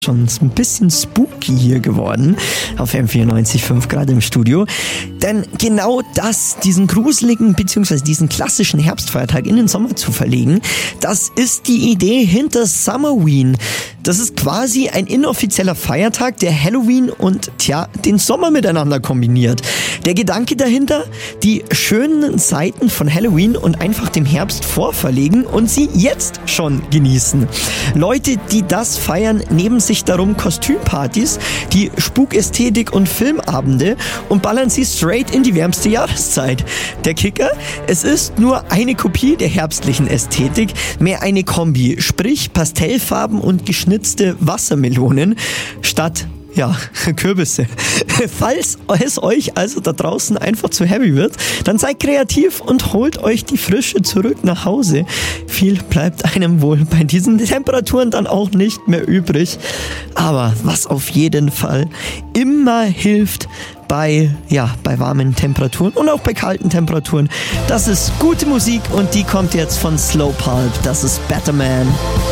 Schon ein bisschen spooky hier geworden auf M94.5 gerade im Studio. Denn genau das, diesen gruseligen bzw. diesen klassischen Herbstfeiertag in den Sommer zu verlegen, das ist die Idee hinter Summerween. Das ist quasi ein inoffizieller Feiertag, der Halloween und den Sommer miteinander kombiniert. Der Gedanke dahinter, die schönen Seiten von Halloween und einfach dem Herbst vorverlegen und sie jetzt schon genießen. Leute, die das feiern, nehmen sich darum Kostümpartys, die Spukästhetik und Filmabende und ballern sie straight in die wärmste Jahreszeit. Der Kicker? Es ist nur eine Kopie der herbstlichen Ästhetik, mehr eine Kombi, sprich Pastellfarben und geschnitzte Wassermelonen statt Kürbisse. Falls es euch also da draußen einfach zu heavy wird, dann seid kreativ und holt euch die Frische zurück nach Hause. Viel bleibt einem wohl bei diesen Temperaturen dann auch nicht mehr übrig. Aber was auf jeden Fall immer hilft bei warmen Temperaturen und auch bei kalten Temperaturen, das ist gute Musik und die kommt jetzt von Slow Pulp. Das ist Better Man.